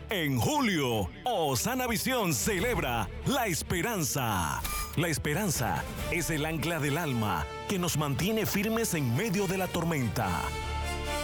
En julio, Osana Visión celebra la esperanza. La esperanza es el ancla del alma que nos mantiene firmes en medio de la tormenta.